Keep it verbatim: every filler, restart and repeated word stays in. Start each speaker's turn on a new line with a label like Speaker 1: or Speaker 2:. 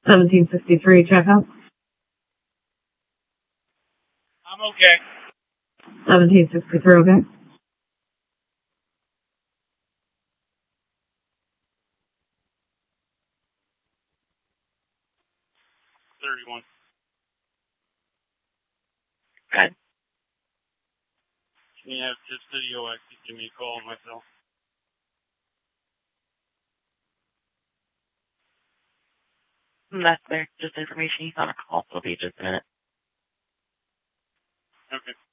Speaker 1: seventeen sixty-three, check out.
Speaker 2: I'm okay.
Speaker 1: seventeen sixty-three, okay.
Speaker 2: thirty-one.
Speaker 3: Good.
Speaker 2: Can you have just video? I could give me a call myself.
Speaker 3: That's clear. Just information. He's on a call, so it'll be just a minute.
Speaker 2: Okay.